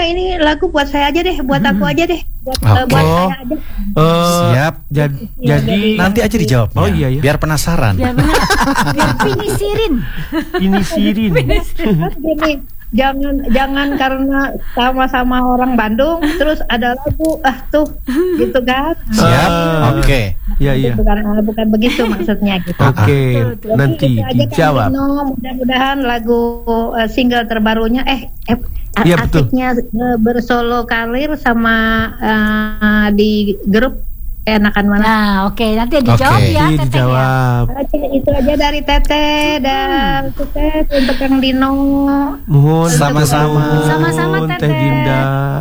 ini lagu buat saya aja deh, buat aku aja deh, buat saya aja. Siap. Jadi Nanti aja dijawab. Oh iya ya. Biar penasaran. Biar pinisirin. Gini, jangan karena sama-sama orang Bandung terus ada lagu tuh gitu kan. Siap. Oke. Iya. Bukan begitu maksudnya gitu. Oke. Nanti Itu aja kan, dijawab. Dino, mudah-mudahan lagu single terbarunya Iya, betul. asiknya bersolo karir sama di grup enakan mana. Nah, oke, nanti dijawab Oke. ya, Teteh ya. Dijawab. Itu aja dari Teteh dan sukses untuk Kang Dino. Mohon Sama-sama. Sama-sama, Teh Teteh. Dinda.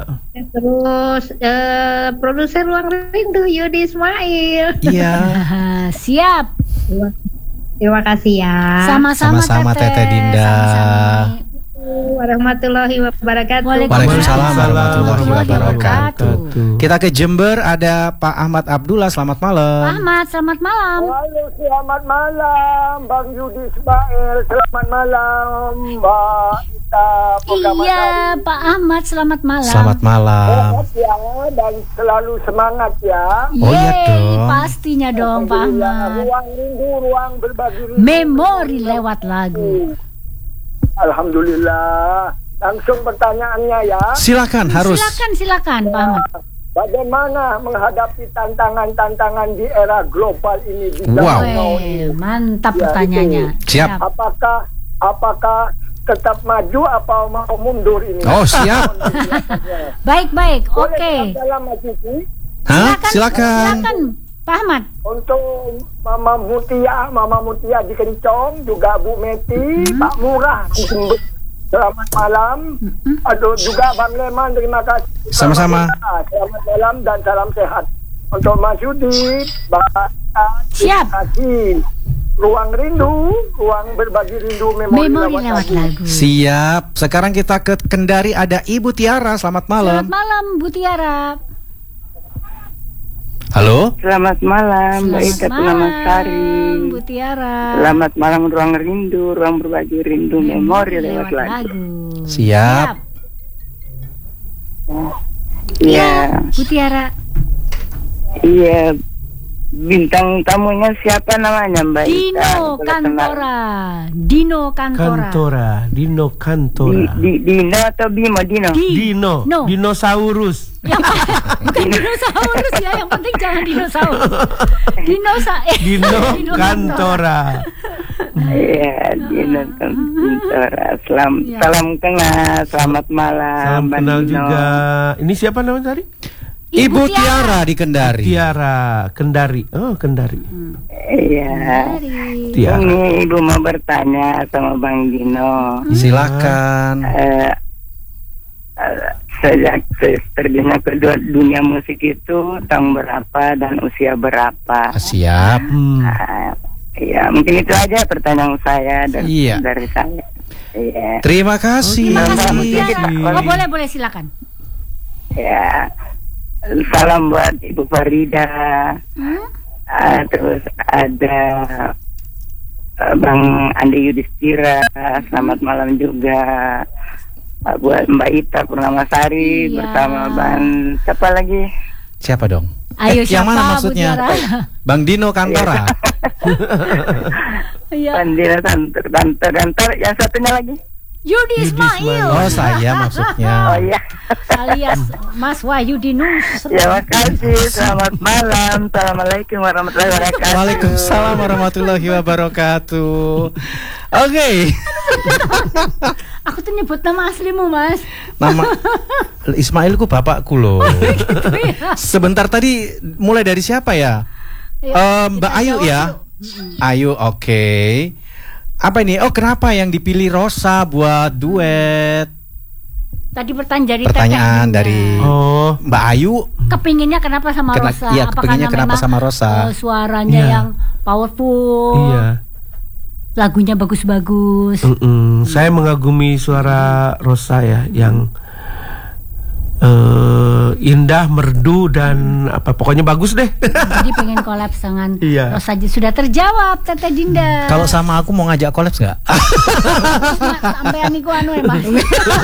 Terus produser Ruang Rindu Yudi Ismail. Iya. Siap. Terima kasih ya. Sama-sama, Teteh Dinda. Sama-sama. Warahmatullahi wabarakatuh. Waalaikumsalam warahmatullahi wabarakatuh. wabarakatuh. Kita ke Jember, ada Pak Ahmad Abdullah. Selamat malam. Ahmad, selamat malam. Halo, selamat malam Bang Yudi Ismail. Selamat malam Mbak Ita. Iya, Pak Ahmad, selamat malam. Selamat malam. Sehat ya dan selalu semangat ya. Oh, iya Yeay, dong. pastinya dong, Pak Ahmad. Ruang rindu, ruang berbagi rindu. Memori lewat lagu. Alhamdulillah. Langsung pertanyaannya ya. Silakan, harus. Silakan, Pak Ahmad. Bagaimana menghadapi tantangan-tantangan di era global ini di Wow. zaman now ini? Mantap Ya, pertanyaannya. Siap. Apakah tetap maju atau mau mundur ini? Oh, siap. Baik, oke. Boleh dalam Mas Yudi? Hah? Silakan. Silakan, Pak Ahmad. Untuk Mama Mutia di Kencong, juga Bu Meti, Pak Murah di Jember. Selamat malam. Aduh, juga Bang Leman, terima kasih. Sama-sama. Selamat malam dan salam sehat. Untuk Mas Yudi, Bapak, Siap. terima kasih. Ruang rindu, ruang berbagi rindu, memori Lewat lagu. Siap. Sekarang kita ke Kendari, ada Ibu Tiara. Selamat malam. Selamat malam, Bu Tiara. Halo. Selamat malam, Mbak Ita Sari. Bu Tiara. Selamat malam, ruang rindu, ruang berbagi rindu, memori lewat lagu. Siap. Iya, Bu Tiara. iya. Bintang tamunya siapa namanya, Mbak Ita? Dino Kantora. Dino Kantora. Dino Kantora. Dino atau Bimo? Dino. Dino. No. Dinosaurus. Bukan dinosaurus ya, yang penting jangan dinosaurus. Dino Kantora. Iya, Dino Kantora. Salam kenal, selamat malam. Salam Mbak kenal Dino. juga. Ini siapa namanya tadi? Ibu Tiara di Kendari. Tiara Kendari. Oh, Kendari. Iya. Tiara. Ini Ibu mau bertanya sama Bang Dino. Silakan. Sejak terjunnya ke dunia musik itu tahun berapa dan usia berapa? Siap. Ya mungkin itu aja pertanyaan saya Iya. dari saya. Iya. Terima kasih. Terima kasih, Bu Tiara. Kasih. Oh, boleh silakan. Ya. Salam buat Ibu Farida. Terus ada Bang Andi Yudhistira. Selamat malam juga. Buat Mbak Ita Purnamasari bersama Bang siapa lagi? Siapa dong? Ayo siapa, yang mana Bu maksudnya? Tiara? Bang Dino Kantora. Iya. Bang Dino Kantor. Yang satunya lagi? Yudi Ismail. Oh, saya maksudnya. Oh iya. Alias Mas Wahyu Dinus. Ya makasih. Selamat malam. Assalamualaikum warahmatullahi wabarakatuh. Waalaikumsalam warahmatullahi wabarakatuh. Oke. Aku tuh nyebut nama aslimu, Mas. Nama Ismailku bapakku loh. Sebentar tadi mulai dari siapa ya? Mbak Ayu ya. Ayu, oke. Apa ini? Oh, kenapa yang dipilih Rosa buat duet? Tadi pertanyaan dari Mbak Ayu. Kepinginnya kenapa sama Rosa? Iya, Apakah kepinginnya kenapa sama Rosa? Suaranya yang powerful. Iya. Lagunya bagus-bagus. Saya mengagumi suara Rosa ya, yang indah, merdu dan apa pokoknya bagus deh. Jadi pengen collab dengan Iya. Rosa. Sudah terjawab Teteh Dinda. Kalau sama aku mau ngajak kolaps nggak? Sampean iku anu ya, Mas.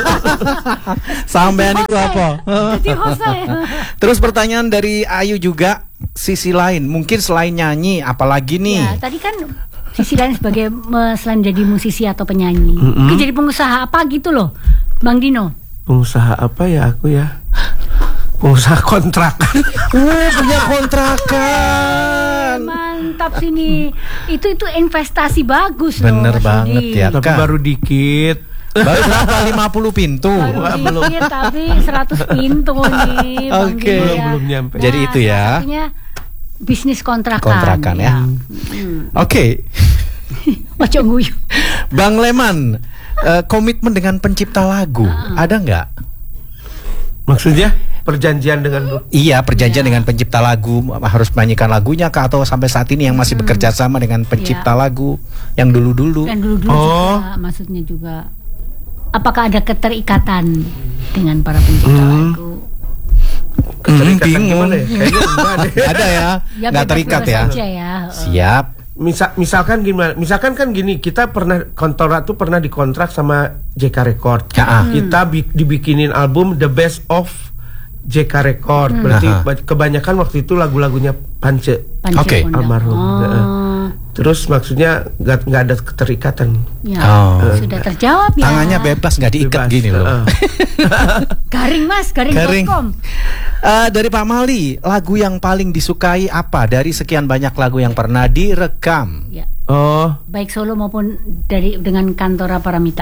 Sampean itu apa? Jadi host ya. Terus pertanyaan dari Ayu juga, sisi lain, mungkin selain nyanyi, apalagi nih? Ya, tadi kan sisi lain sebagai selain jadi musisi atau penyanyi, mungkin jadi pengusaha apa gitu loh, Bang Dino. Pengusaha apa ya aku ya? Pengusaha kontrakan. Punya kontrakan. Mantap sini. Itu investasi bagus Bener loh, Mas banget Yudi. ya. Tapi Kak. baru dikit. Baru berapa? 50 pintu. Baru dikit, tapi 100 pintu nih, Bang Oke. Dino ya. Belum nyampe. Jadi itu ya. salah satunya bisnis kontrakan. Kontrakan ya. Oke. Ojo nguyu. Bang Leman, komitmen dengan pencipta lagu ada nggak? Maksudnya perjanjian dengan Iya, perjanjian dengan pencipta lagu, harus menyanyikan lagunya kah, atau sampai saat ini yang masih bekerja sama dengan pencipta lagu yang dulu-dulu? Dan dulu-dulu juga, maksudnya juga, apakah ada keterikatan dengan para pencipta lagu? keterikatan bingung. gimana ya? Kayaknya enggak deh. Ada ya, nggak bebas-bebas terikat ya. aja ya. Siap. Misalkan gimana? Misalkan kan gini, kita pernah Kontora tuh pernah dikontrak sama JK Record. Kita dibikinin album The Best of JK Record. Berarti kebanyakan waktu itu lagu-lagunya Pance Oke. Pondok. almarhum. Oh. Terus maksudnya nggak ada keterikatan. Ya, Oh. sudah terjawab ya. Tangannya bebas, nggak diikat Bebas. gini loh. Garing Mas, garing. Garing. .com. Dari Pak Mali, lagu yang paling disukai apa dari sekian banyak lagu yang pernah direkam? Ya, Oh, baik solo maupun dengan Kantora Paramita.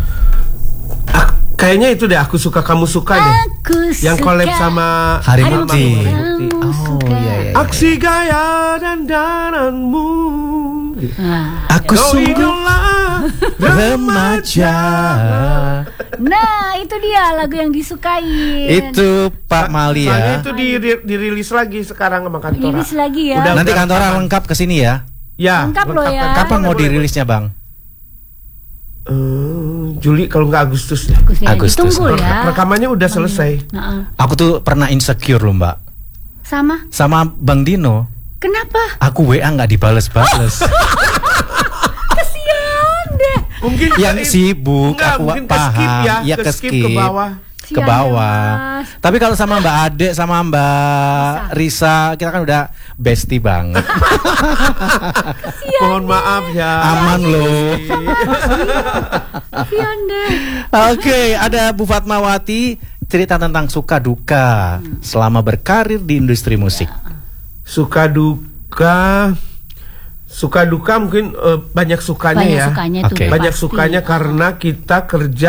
kayaknya itu deh, Aku Suka Kamu Suka deh. Aku Yang suka. collab sama Hari Mama Mukti. Mukti. Oh iya iya. Aksi gaya dan dananmu. Aku Kau sungguh idola remaja. Nah, itu dia lagu yang disukai. Itu Pak Mali Soalnya ya. itu dirilis lagi sekarang sama Kantora. Rilis lagi ya. Udah. Nanti Kantora lengkap ke sini ya. Ya, Lengkap loh ya. Kapan mau dirilisnya, Bang? Juli kalau nggak Agustus deh. Agustus. Ditunggu ya. Rekamannya udah selesai. Heeh. Aku tuh pernah insecure loh, Mbak. Sama Bang Dino. Kenapa? Aku WA nggak dibales-bales. Kasian deh. Mungkin Yang sibuk, Enggak, aku mungkin ke skip paham. ya, Iya, ke skip ke bawah. Ke Sian bawah. ya, Mas. Tapi kalau sama Mbak Ade, sama Mbak Risa, kita kan udah bestie banget. Mohon maaf ya. Aman loh. Kasian deh. Oke, ada Bu Fatmawati, cerita tentang suka duka selama berkarir di industri musik. Suka duka mungkin banyak sukanya Banyak ya. sukanya tuh. Oke. Banyak pasti. sukanya karena kita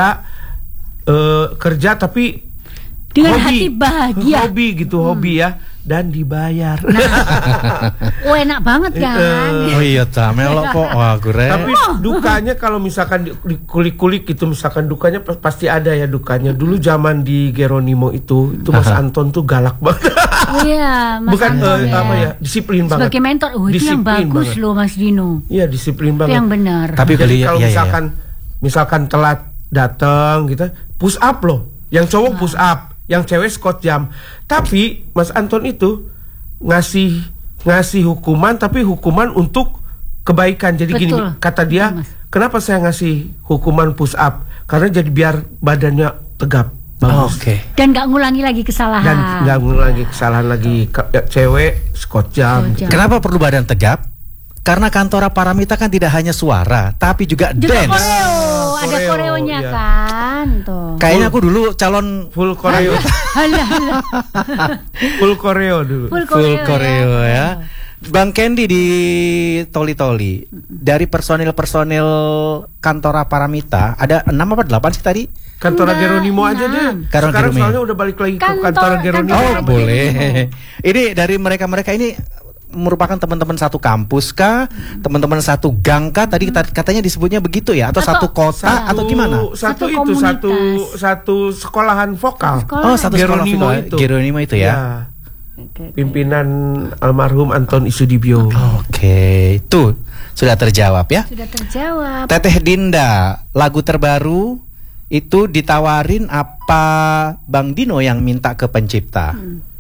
kerja tapi Dengan hati bahagia. hobi ya, dan dibayar. Oh, enak banget kan. Oh iya, ta melok kok. Wah, gue. Tapi dukanya kalau misalkan dikulik-kulik gitu, misalkan dukanya pasti ada ya dukanya. Dulu zaman di Geronimo itu Mas Anton tuh galak banget. Oh iya, Mas Bukan Anton apa ya, disiplin banget. sebagai mentor, itu yang Disiplin bagus banget. loh Mas Dino. Iya, disiplin Itu banget. yang benar. Tapi Jadi beli kalau iya, iya. misalkan telat datang gitu, push up loh. Yang cowok push up, yang cewek squat jam. Tapi Mas Anton itu ngasih hukuman, tapi hukuman untuk kebaikan. Jadi gini, Betul. kata dia, Betul, Mas. kenapa saya ngasih hukuman push up? Karena jadi biar badannya tegap, bagus. Oke. Dan nggak ngulangi lagi kesalahan. Dan nggak ngulangi kesalahan lagi. Cewek squat jam. Squat jam. Kenapa perlu badan tegap? Karena Kantora Paramita kan tidak hanya suara, tapi juga Juga dance. koreo, ada Koreo, koreonya iya. kan tuh. Kayaknya aku dulu calon Full koreo. Halah. Full koreo dulu. Full full koreo koreo ya. Bang Candy di Toli-Toli, dari personil-personil Kantora Paramita ada 6 apa 8 sih tadi? Kantora Enggak, Geronimo aja deh. Kantora Sekarang Geronimo. soalnya udah balik lagi ke Kantor- kantor Geronimo. Oh Kantora boleh. Ini dari mereka ini merupakan teman-teman satu kampus kah, teman-teman satu gang kah? Tadi katanya disebutnya begitu ya, atau satu kota atau gimana? Satu Satu itu komunitas. satu sekolahan vokal. Sekolah. Oh, satu sekolah Geronimo vokal. itu. Geronimo itu ya. Oke. Pimpinan almarhum Anton Isudibyo. Oke, tuh sudah terjawab ya. Sudah terjawab. Teteh Dinda, lagu terbaru itu ditawarin apa Bang Dino yang minta ke pencipta?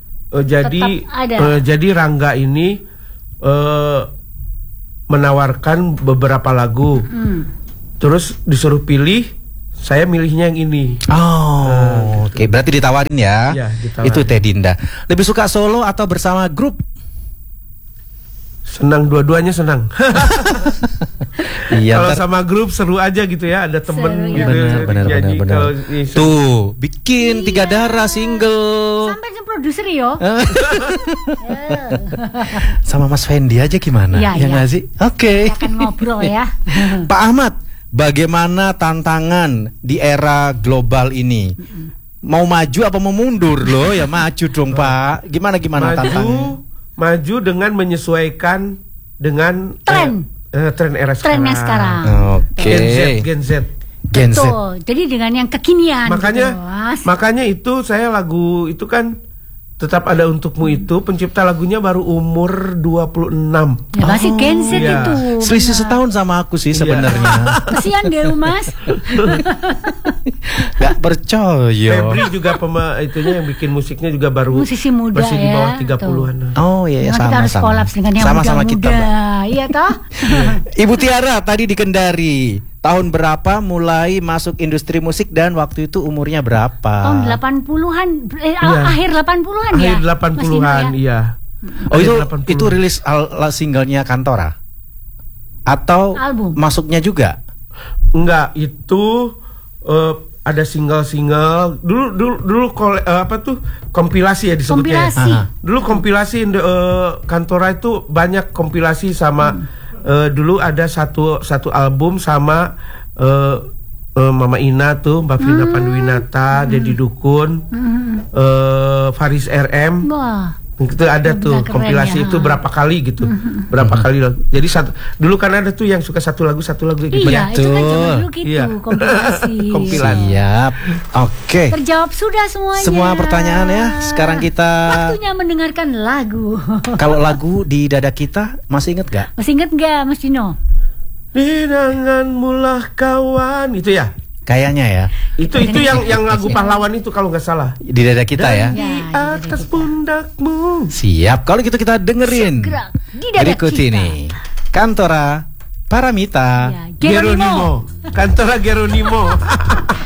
Jadi Rangga ini menawarkan beberapa lagu. Terus disuruh pilih, saya milihnya yang ini. Oh, oke. Berarti ditawarin ya? Iya, ditawarin. Itu Teh Dinda. Lebih suka solo atau bersama grup? Senang, dua-duanya senang. Iya. Kalau sama grup seru aja gitu ya, ada temen Seru, ya. gitu. Benar. Kalau Tuh, bikin 3 darah single. Sampai si produser yo. Sama Mas Fendi aja gimana? Iya, Ya iya. nggak sih? Oke. Akan ngobrol ya. Pak Ahmad, bagaimana tantangan di era global ini? Mau maju apa mau mundur loh? Ya maju dong Pak. Gimana tantangannya? Maju dengan menyesuaikan dengan Tren. tren era sekarang. Trennya sekarang. Oke. Gen Z. Gen Z. Betul. Jadi dengan yang kekinian. gitu, Mas. Makanya itu saya lagu itu kan Tetap Ada Untukmu itu pencipta lagunya baru umur 26. Ya, masih Gen Z iya. itu. Selisih benar. setahun sama aku sih sebenarnya. Kesian deh lu, Mas. Gak percaya. Febri juga itunya yang bikin musiknya juga baru Musisi muda masih di bawah ya, 30-an. Oh iya, Memang kita harus sama-sama. kolaps dengan yang Sama-sama muda-muda. kita, Mbak. Iya toh? Ibu Tiara tadi di Kendari. Tahun berapa mulai masuk industri musik dan waktu itu umurnya berapa? Tahun 80-an, Iya. akhir 80-an ya. Akhir Mas 80-an, Dino, ya? iya. Oh itu Akhir 80. itu rilis singlenya Kantora atau Album. masuknya juga? Enggak, itu ada single-single dulu kompilasi ya disebutnya. Kompilasi. Aha. Dulu kompilasi Kantora itu banyak kompilasi sama dulu ada satu album sama Mama Ina tuh, Mbak Vina Panduwinata, Dedi Dukun, Faris RM. Wah. Itu ada tuh Keren kompilasi ya. itu berapa kali gitu. Berapa kali lagu. Jadi dulu kan ada tuh yang suka satu lagu gitu. Iya, itu kan zaman dulu gitu, Iya. kompilasi. Kompilasi. Siap. Oke. Terjawab sudah semuanya. Semua pertanyaan ya. Sekarang kita Waktunya mendengarkan lagu. kalau lagu di dada kita masih inget gak? Masih inget gak, Mas Dino? Denganmu lah kawan, itu ya. Kayaknya ya. Itu yang lagu pahlawan itu kalau nggak salah. Di dada kita ya. Di Ya, atas pundakmu. Siap. Kalau gitu kita dengerin Segera di dada berikut kita. ini Kantora Paramita. Ya, Geronimo. Kantora Geronimo.